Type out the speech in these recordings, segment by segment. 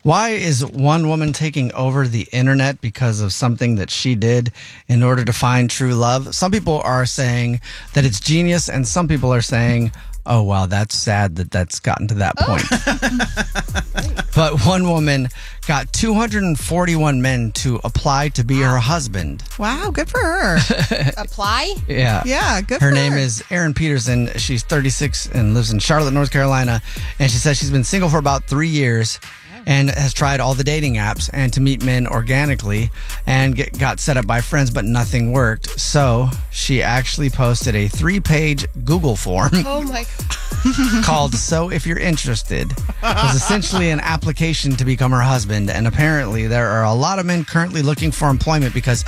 Why is one woman taking over the internet because of something that she did in order to find true love? Some people are saying that it's genius, and some people are saying, oh, wow, that's sad that that's gotten to that point. But one woman got 241 men to apply to be her husband. Wow, good for her. Apply? Yeah. Yeah, good for her her. name is Erin Peterson. She's 36 and lives in Charlotte, North Carolina. And she says she's been single for about 3 years and has tried all the dating apps and to meet men organically and got set up by friends, but nothing worked. So she actually posted a 3-page Google form. Oh my God. Called So If You're Interested. It was essentially an application to become her husband, and apparently there are a lot of men currently looking for employment because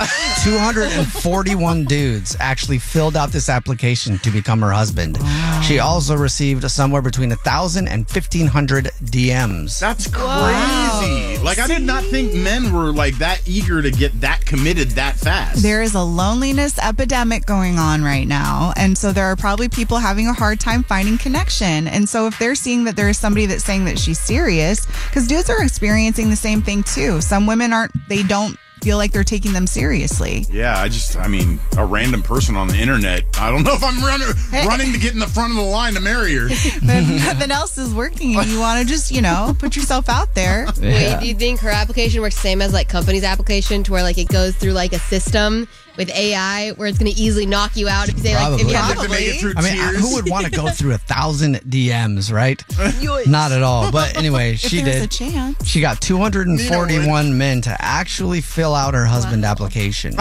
241 dudes actually filled out this application to become her husband. Wow. She also received somewhere between 1,000 and 1,500 DMs. That's crazy. Like, I did not think men were like that eager to get that committed that fast. There is a loneliness epidemic going on right now. And so there are probably people having a hard time finding connection. And so if they're seeing that there is somebody that's saying that she's serious, because dudes are experiencing the same thing too. Some women don't feel like they're taking them seriously. Yeah, I mean, a random person on the internet. I don't know if I'm running to get in the front of the line to marry her. But nothing else is working and you want to just, put yourself out there. Wait, do you think her application works the same as like company's application to where like it goes through like a system with AI where it's going to easily knock you out if you say like if you have to make it through I mean, tears. who would want to go through 1,000 DMs, right? Not at all. But anyway, she if there's did. A chance. She got 241 men to actually fill out her husband application.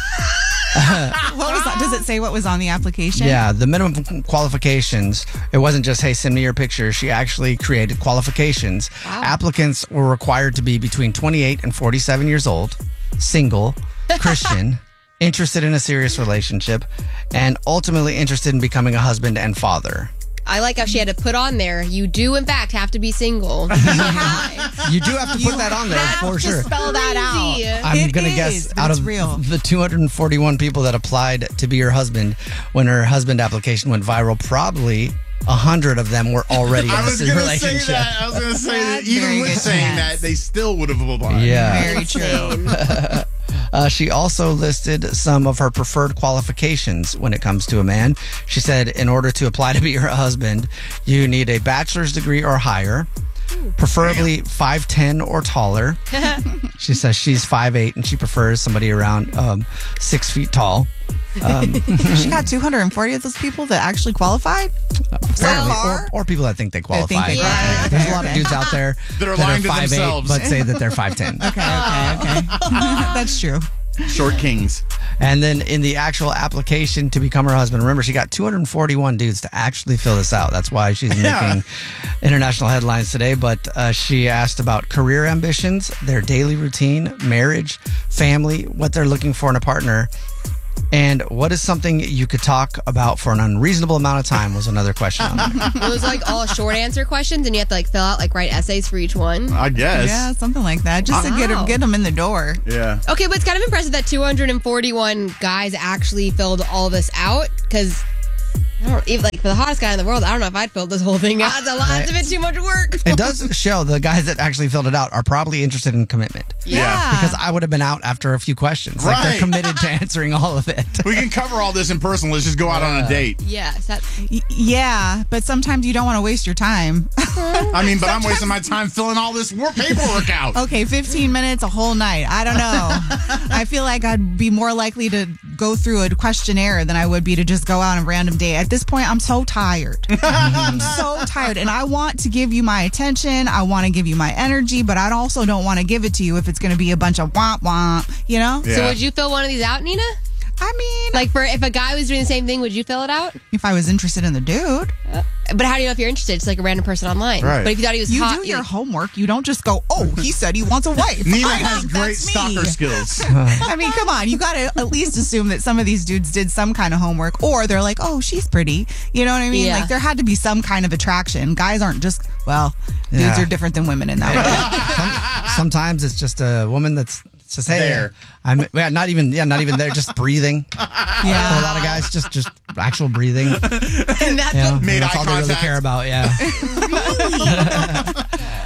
What was that? Does it say what was on the application? Yeah, the minimum qualifications. It wasn't just, hey, send me your picture. She actually created qualifications. Wow. Applicants were required to be between 28 and 47 years old, single, Christian, interested in a serious relationship, and ultimately interested in becoming a husband and father. I like how she had to put on there, you do in fact have to be single. You do have to put that on there for sure. Spell that out. I'm going to guess out of the 241 people that applied to be her husband, when her husband application went viral, probably 100 of them were already in a relationship. I was going to say that even with saying that, they still would have applied. Yeah. Very true. She also listed some of her preferred qualifications when it comes to a man. She said in order to apply to be her husband, you need a bachelor's degree or higher, preferably 5'10" or taller. She says she's 5'8" and she prefers somebody around 6 feet tall. She got 240 of those people that actually qualified? Or people that think they qualify. Yeah. There's a lot of dudes out there that are lying to 5'8", themselves, but say that they're 5'10". Okay. That's true. Short kings. And then in the actual application to become her husband, remember, she got 241 dudes to actually fill this out. That's why she's making international headlines today. But she asked about career ambitions, their daily routine, marriage, family, what they're looking for in a partner. And what is something you could talk about for an unreasonable amount of time was another question on there. It was like all short answer questions and you have to like fill out like write essays for each one. I guess. Yeah, something like that. Just to get them in the door. Yeah. Okay, but it's kind of impressive that 241 guys actually filled all this out because I don't even like for the hottest guy in the world. I don't know if I'd fill this whole thing out. That's a lot. It's a bit too much work. It does show the guys that actually filled it out are probably interested in commitment. Yeah. Because I would have been out after a few questions. Like they're committed to answering all of it. We can cover all this in person. Let's just go out on a date. Yes. Yeah, but sometimes you don't want to waste your time. I mean, but I'm wasting my time filling all this paperwork out. Okay, 15 minutes, a whole night. I don't know. I feel like I'd be more likely to go through a questionnaire than I would be to just go out on a random date. At this point, I'm so tired. I'm so tired. And I want to give you my attention. I want to give you my energy, but I also don't want to give it to you if it's going to be a bunch of womp womp, Yeah. So would you fill one of these out, Nina? I mean, Like if a guy was doing the same thing, would you fill it out? if I was interested in the dude. But how do you know if you're interested? It's like a random person online. Right. But if you thought he was You hot, do your homework. You don't just go, oh, he said he wants a wife. Nina I has think great that's stalker me. skills. I mean, come on. You got to at least assume that some of these dudes did some kind of homework, or they're like, oh, she's pretty. You know what I mean? Yeah. Like, there had to be some kind of attraction. Guys aren't just, dudes Yeah. are different than women in that way. Sometimes it's just a woman that's says, hey, There. I'm not even there, just breathing. Yeah. For a lot of guys, just actual breathing. and that's Yeah, what Made that's eye all they really contact. care about. Yeah.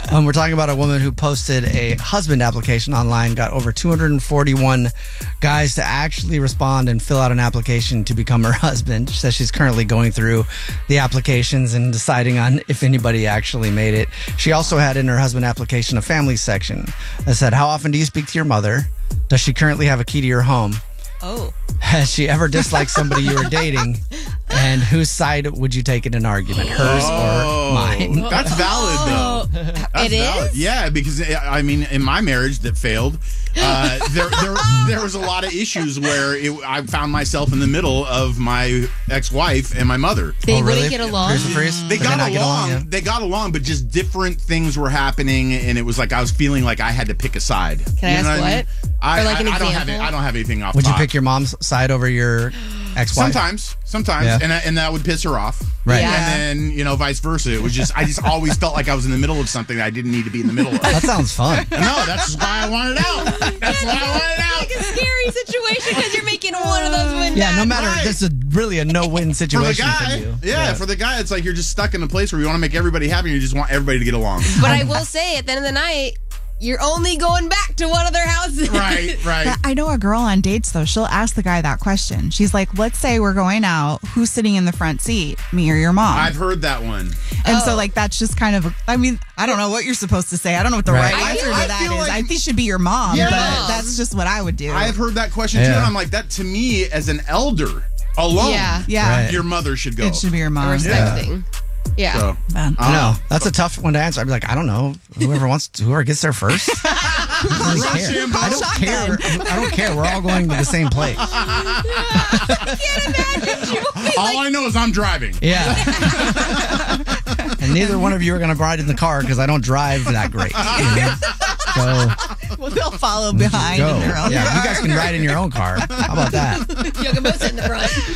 We're talking about a woman who posted a husband application online, got over 241 guys to actually respond and fill out an application to become her husband. She says she's currently going through the applications and deciding on if anybody actually made it. She also had in her husband application a family section that said, how often do you speak to your mother? Does she currently have a key to your home? Oh. Has she ever disliked somebody you were dating? And whose side would you take in an argument, hers or mine? That's valid, though. That's It is? valid. Yeah, because I mean, in my marriage that failed, there was a lot of issues where I found myself in the middle of my ex-wife and my mother. They wouldn't get along. They got not get along. yeah. They got along, but just different things were happening, and it was like I was feeling like I had to pick a side. Can I ask what? I, Or like an I don't example? I don't have anything off. Would you top. pick your mom's side over your ex-wife? Sometimes, Yeah. and that would piss her off. Right. Yeah. And then vice versa. It was I just always felt like I was in the middle of something that I didn't need to be in the middle of. That sounds fun. No, that's why I wanted out. That's why I wanted out. Like a scary situation because you're making one of those win. Yeah, no matter. Right. This is really a no-win For the situation guy, you. for the guy, it's like you're just stuck in a place where you want to make everybody happy and you just want everybody to get along. But I will say, at the end of the night, you're only going back to one of their houses. Right. I know a girl on dates, though. She'll ask the guy that question. She's like, let's say we're going out. Who's sitting in the front seat? Me or your mom? I've heard that one. And so, like, that's just kind of, I mean, I don't know what you're supposed to say. I don't know what the Right. right answer to I that feel is. like- I think it should be your mom, Yeah. but that's just what I would do. I've heard that question too, Yeah. and I'm like, that to me as an elder alone, Yeah. Yeah. Right. your mother should go. It should be your A mom. respect thing. Yeah. So, Man. I know. That's a tough one to answer. I'd be like, I don't know. Whoever gets there first. I don't really Rush care. him, I don't care. I don't care. We're all going to the same place. all I know is I'm driving. Yeah. And neither one of you are going to ride in the car because I don't drive that great. You know? So Well, they'll follow behind go. in their own Yeah, car. you guys can ride in your own car. How about that? You can both sit in the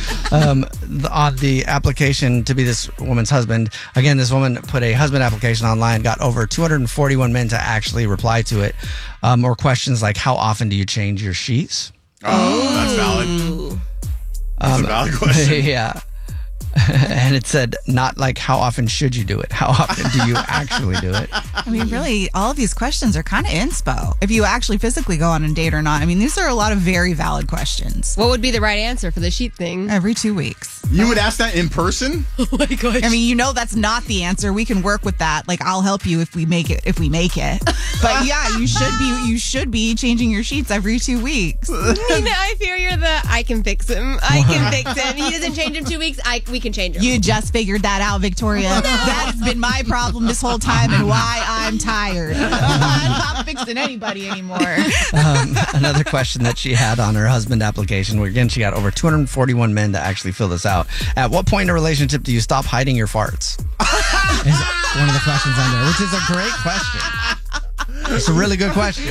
front. On the application to be this woman's husband, again, this woman put a husband application online, got over 241 men to actually reply to it. Or questions like, how often do you change your sheets? Oh, that's valid. That's a valid question. Yeah. And it said, not like how often should you do it? How often do you actually do it? I mean, really, all of these questions are kind of inspo. If you actually physically go on a date or not. I mean, these are a lot of very valid questions. What would be the right answer for the sheet thing? Every 2 weeks. You would ask that in person? Oh my gosh. I mean, you know that's not the answer. We can work with that. Like, I'll help you if we make it. But yeah, you should be changing your sheets every 2 weeks. I fear you're the I can fix him. I can fix him. He doesn't change in 2 weeks. We can change him. You just figured that out, Victoria. That's been my problem this whole time and why I'm tired. I'm not fixing anybody anymore. Another question that she had on her husband application, where again, she got over 241 men to actually fill this out. At what point in a relationship do you stop hiding your farts? Is one of the questions on there, which is a great question. It's a really good question.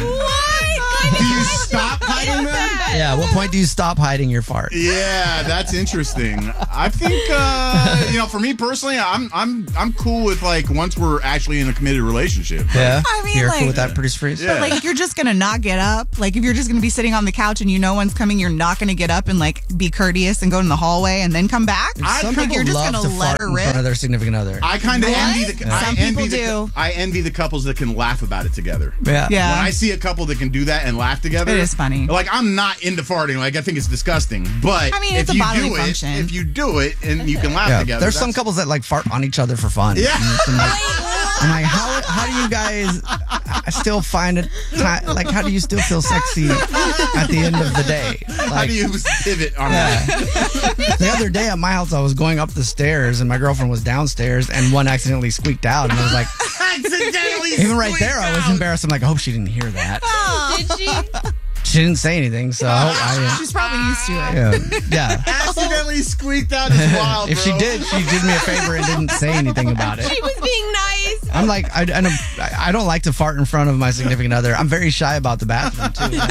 Do you stop hiding them? Yeah, at what point do you stop hiding your fart? Yeah, that's interesting. I think for me personally, I'm cool with like once we're actually in a committed relationship. Yeah, I mean, you're like- cool with that, Producer Freeze? Yeah. Like, if you're just going to not get up, like, if you're just going to be sitting on the couch and you know one's coming, you're not going to get up and, like, be courteous and go in the hallway and then come back? Some think people you're just love gonna to let fart her in rip? front of their significant other. I kind of What? envy the. Yeah. Some people do. I envy the couples that can laugh about it together. Yeah. Yeah. When I see a couple that can do that and laugh together, It is funny. Like, I'm not into farting. Like, I think it's disgusing. But I mean, if it's a you bodily do function. if you do it and you can laugh Yeah. together, There's some that's- couples that like fart on each other for fun. Yeah. And I'm like, how do you guys still find it? Like, how do you still feel sexy at the end of the day? How Like, do you pivot on yeah. that? The other day at my house, I was going up the stairs and my girlfriend was downstairs and one accidentally squeaked out. And I was like, Accidentally. even right there, I was squeaked out. embarrassed. I'm like, I hope she didn't hear that. Did she? She didn't say anything, so I. She's probably used to it. Yeah. Accidentally squeaked out is wild, If she bro. did, she did me a favor and didn't say anything about it. She was being nice. I'm like, I don't like to fart in front of my significant other. I'm very shy about the bathroom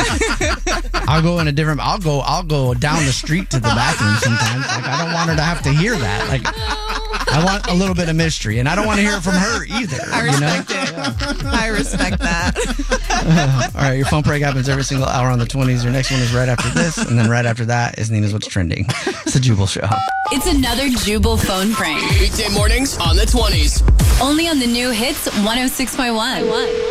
too. I'll go down the street to the bathroom sometimes. Like, I don't want her to have to hear that. Like, I want a little bit of mystery, and I don't want to hear it from her either. I respect it. I respect that. All right, your phone prank happens every single hour on the 20s. Your next one is right after this, and then right after that is Nina's What's Trending. It's the Jubal Show. It's another Jubal phone prank. Weekday mornings on the 20s. Only on the new hits 106.1.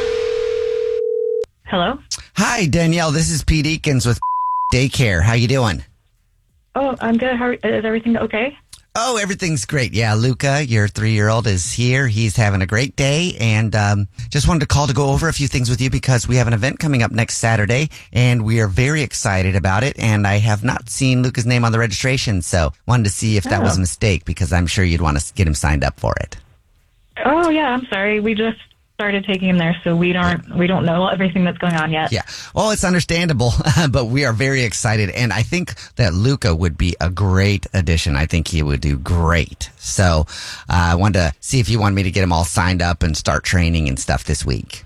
Hello? Hi, Danielle. This is Pete Eakins with Daycare. How you doing? Oh, I'm good. Is everything okay? Oh, everything's great. Yeah, Luca, your 3-year-old, is here. He's having a great day, and just wanted to call to go over a few things with you because we have an event coming up next Saturday, and we are very excited about it, and I have not seen Luca's name on the registration, so wanted to see if that was a mistake because I'm sure you'd want to get him signed up for it. Oh, yeah, I'm sorry. We just started taking him there, so we don't know everything that's going on yet. Yeah. Well, it's understandable, but we are very excited. And I think that Luca would be a great addition. I think he would do great. So I wanted to see if you wanted me to get him all signed up and start training and stuff this week.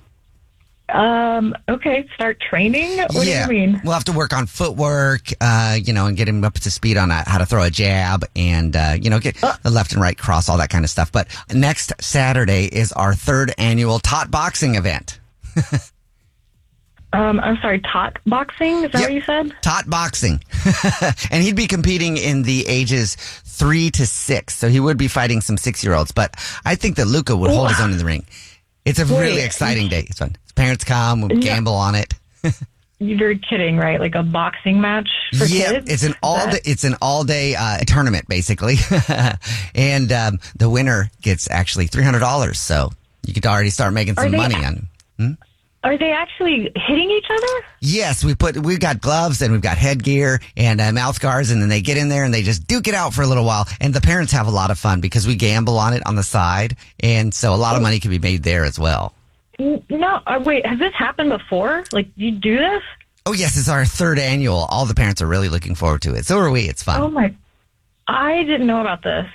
Okay, start training? What do you mean? We'll have to work on footwork, and get him up to speed on how to throw a jab and, get the left and right cross, all that kind of stuff. But next Saturday is our 3rd annual Tot Boxing event. I'm sorry, tot boxing? Is that what you said? Tot Boxing. And he'd be competing in the ages 3 to 6. So he would be fighting some 6-year-olds. But I think that Luca would hold his own in the ring. It's a really exciting day. It's fun. His parents come, we'll gamble on it. You're kidding, right? Like a boxing match for kids? It's an all-day tournament, basically. And the winner gets actually $300. So you could already start making some money on him. Are they actually hitting each other? Yes, we've got gloves and we've got headgear and mouth guards, and then they get in there and they just duke it out for a little while. And the parents have a lot of fun because we gamble on it on the side, and so a lot of money can be made there as well. No, wait, has this happened before? Like, you do this? Oh yes, it's our 3rd annual. All the parents are really looking forward to it. So are we. It's fun. Oh my! I didn't know about this.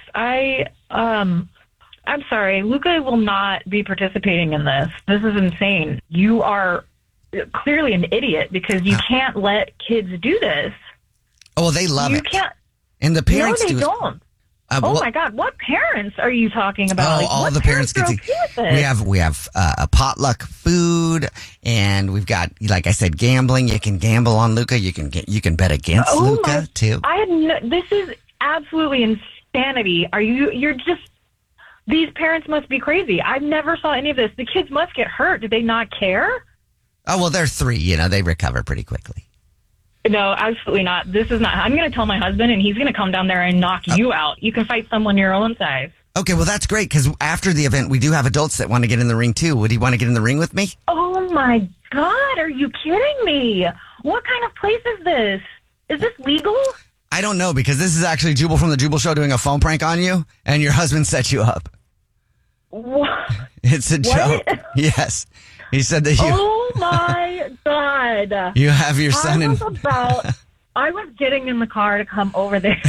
I'm sorry, Luca will not be participating in this. This is insane. You are clearly an idiot because you can't let kids do this. Oh, well, they love it. You can't. And the parents do. No, they don't. My God, what parents are you talking about? Oh, all the parents get to. We have a potluck food, and we've got, like I said, gambling. You can gamble on Luca. You can bet against Luca too. This is absolutely insanity. You're just. These parents must be crazy. I've never saw any of this. The kids must get hurt. Do they not care? Oh, well, they're 3. They recover pretty quickly. No, absolutely not. This is not. I'm going to tell my husband, and he's going to come down there and knock you out. You can fight someone your own size. Okay, well, that's great, because after the event, we do have adults that want to get in the ring, too. Would he want to get in the ring with me? Oh, my God. Are you kidding me? What kind of place is this? Is this legal? I don't know, because this is actually Jubal from the Jubal Show doing a phone prank on you, and your husband set you up. What? It's a joke. Yes. He said that you... Oh, my God. You have your son in... I was getting in the car to come over there.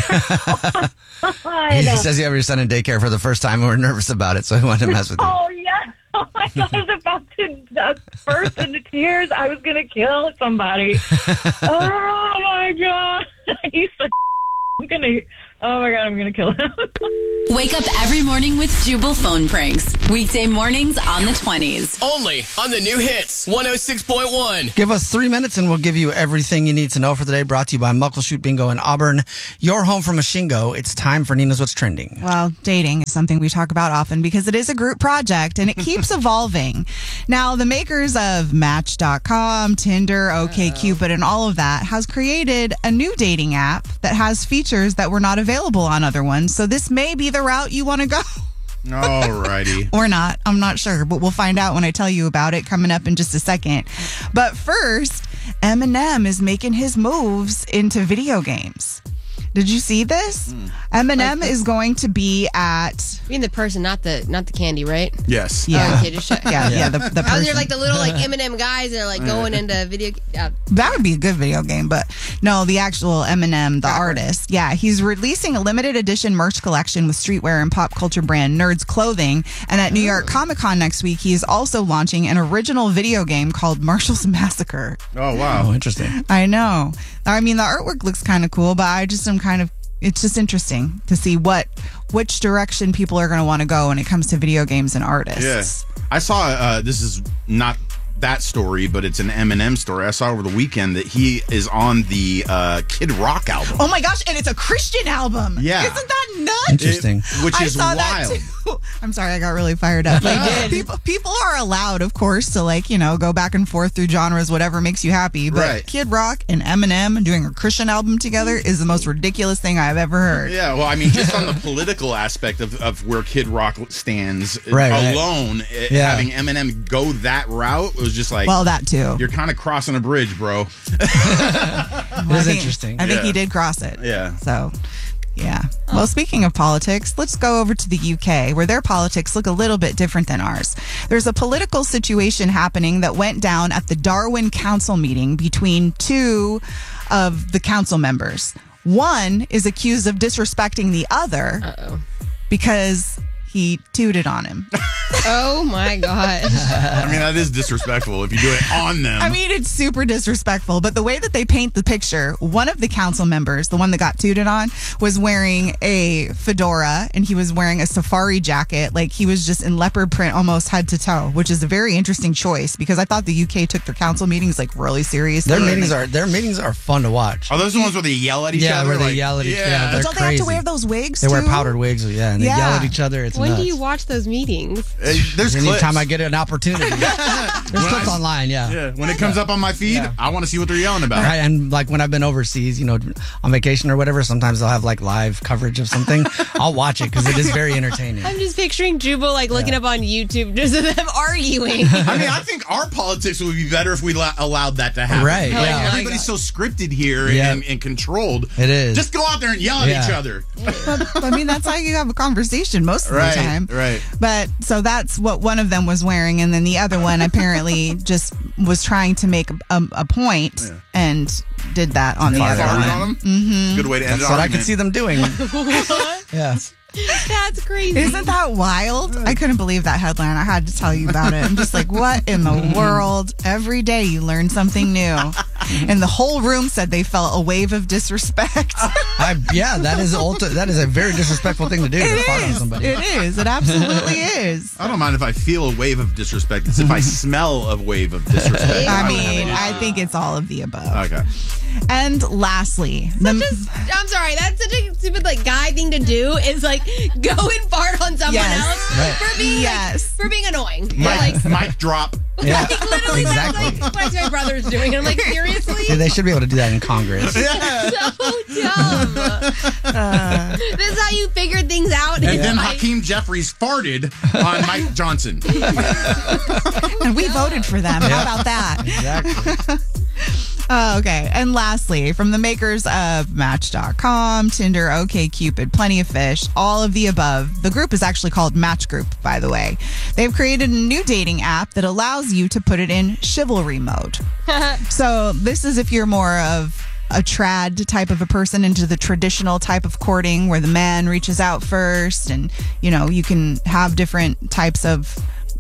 He says you have your son in daycare for the first time, and we're nervous about it, so he wanted to mess with you. Oh, yeah. Oh, I thought I was about to burst into tears. I was going to kill somebody. Oh, my God. He's so I'm going to kill him. Wake up every morning with Jubal phone pranks. Weekday mornings on the 20s. Only on the new hits 106.1. Give us 3 minutes and we'll give you everything you need to know for the day. Brought to you by Muckleshoot Bingo in Auburn. Your home from Mashingo. It's time for Nina's What's Trending. Well, dating is something we talk about often because it is a group project and it keeps evolving. Now, the makers of Match.com, Tinder, OkCupid, and all of that has created a new dating app that has features that were not available on other ones. So this may be the route you want to go. Alrighty. Or not. I'm not sure, but we'll find out when I tell you about it coming up in just a second. But first, Eminem is making his moves into video games. Did you see this? Eminem is going to be at... Being the person, not the candy, right? Yes. Yeah. Oh, okay, just check. Yeah, the person. I was there like the little Eminem guys that are like going into video. That would be a good video game, but no, the actual Eminem, the artist. Yeah, he's releasing a limited edition merch collection with streetwear and pop culture brand Nerds Clothing. And at New York Comic Con next week, he is also launching an original video game called Marshall's Massacre. Oh, wow. Oh, interesting. I know. I mean, the artwork looks kind of cool, but I just am kind of it's just interesting to see which direction people are going to want to go when it comes to video games and artists. Yeah. I saw, this is not that story, but it's an Eminem story. I saw over the weekend that he is on the Kid Rock album. Oh my gosh, and it's a Christian album. Yeah. Isn't that nuts? Interesting. Which I is saw wild. that too. I'm sorry, I got really fired up. People are allowed, of course, to go back and forth through genres, whatever makes you happy. But Right. Kid Rock and Eminem doing a Christian album together is the most ridiculous thing I've ever heard. Yeah, well, I mean, just on the political aspect of where Kid Rock stands Right. alone, Yeah. having Eminem go that route was just like, Well, that too. you're kind of crossing a bridge, bro. It is interesting. I think Yeah. he did cross it. Yeah. So, yeah. Well, speaking of politics, let's go over to the UK, where their politics look a little bit different than ours. There's a political situation happening that went down at the Darwin Council meeting between two of the council members. One is accused of disrespecting the other because he tooted on him. Oh my gosh. I mean, that is disrespectful if you do it on them. I mean, it's super disrespectful, but the way that they paint the picture, one of the council members, the one that got tooted on, was wearing a fedora and he was wearing a safari jacket. Like he was just in leopard print almost head to toe, which is a very interesting choice because I thought the UK took their council meetings like really seriously. Their meetings are fun to watch. Are those the ones where they yell at each other? where they Like, yell at each other. yeah. They're Don't they have to crazy. wear those wigs They wear too? powdered wigs, and they Yeah. yell at each other. It's When nuts. do you watch those meetings? There's clips. Anytime I get an opportunity. There's clips online, Yeah, when it comes up on my feed, I want to see what they're yelling about. Right, and like when I've been overseas, on vacation or whatever, sometimes they'll have like live coverage of something. I'll watch it because it is very entertaining. I'm just picturing Jubal looking up on YouTube just of them arguing. I mean, I think our politics would be better if we allowed that to happen. Right, Like, yeah. everybody's so scripted here Yeah. and controlled. It is. Just go out there and yell at Yeah. each other. I mean, that's how you have a conversation most of Right, the time. right. But so that's what one of them was wearing. And then the other one apparently just was trying to make a point and did that on the other Farted one. on them? Mm-hmm. Good way to end That's an what I argument. could see them doing. Yeah. That's crazy. Isn't that wild? I couldn't believe that headline. I had to tell you about it. I'm just like, what in the world? Every day you learn something new. And the whole room said they felt a wave of disrespect. That is a very disrespectful thing to do. To fart on somebody. It is. It absolutely is. I don't mind if I feel a wave of disrespect. It's if I smell a wave of disrespect. I mean, I think it's all of the above. Okay. And lastly, I'm sorry, that's such a stupid guy thing to do is go and fart on someone Yes. else Right. for being Yes. for being annoying. Like, Mic drop. Yeah. literally Exactly. that's what I see my brother's doing. And I'm like, seriously? See, they should be able to do that in Congress. So dumb. This is how you figure things out. And in then life. Hakeem Jeffries farted on Mike Johnson. and we voted for them. How about that? Exactly. Oh, okay. And lastly, from the makers of Match.com, Tinder, OkCupid, Plenty of Fish, all of the above, the group is actually called Match Group, by the way. They've created a new dating app that allows you to put it in chivalry mode. So this is if you're more of a trad type of a person into the traditional type of courting where the man reaches out first and, you can have different types of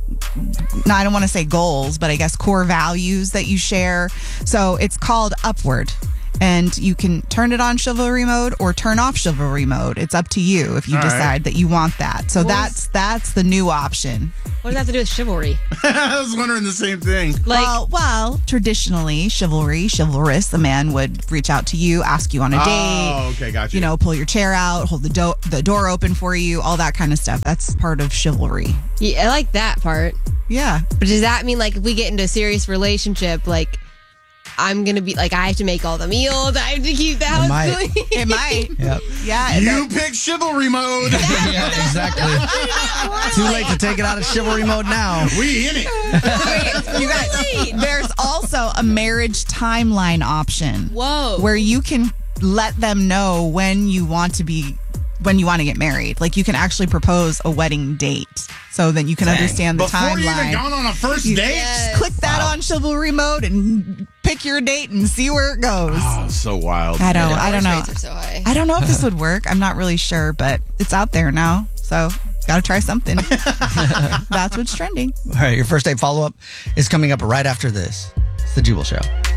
I don't want to say goals, but I guess core values that you share. So it's called Upward. And you can turn it on chivalry mode or turn off chivalry mode. It's up to you if you All decide that you want that. So that's the new option. What does that have to do with chivalry? I was wondering the same thing. Well, traditionally, chivalrous, a man would reach out to you, ask you on a date. Oh, okay, got you. Pull your chair out, hold the door open for you, all that kind of stuff. That's part of chivalry. Yeah, I like that part. Yeah. But does that mean if we get into a serious relationship, I'm gonna be I have to make all the meals, I have to keep the house might. clean? It might. Yep. Yeah. You pick chivalry mode. Yeah, exactly. Too late to take it out of chivalry mode now. We in it. You guys, there's also a marriage timeline option. Whoa. Where you can let them know when you want to get married. You can actually propose a wedding date so that you can understand the Before timeline. you even gone on a first date? Yes. Click that on chivalry mode and pick your date and see where it goes. Oh, so wild. I don't know. Rates are so high. I don't know if this would work. I'm not really sure, but it's out there now. So got to try something. That's what's trending. All right, your first date follow-up is coming up right after this. It's The Jubal Show.